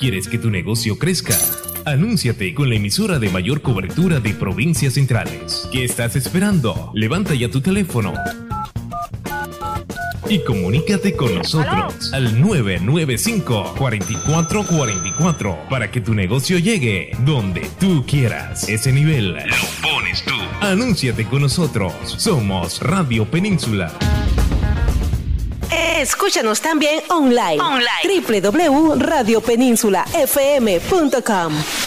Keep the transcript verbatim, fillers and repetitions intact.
¿Quieres que tu negocio crezca? Anúnciate con la emisora de mayor cobertura de provincias centrales. ¿Qué estás esperando? Levanta ya tu teléfono y comunícate con nosotros al nueve nueve cinco, cuatro cuatro cuatro cuatro para que tu negocio llegue donde tú quieras. Ese nivel lo pones tú. Anúnciate con nosotros. Somos Radio Península. Escúchanos también online. online. doble u doble u doble u punto radio península f m punto com.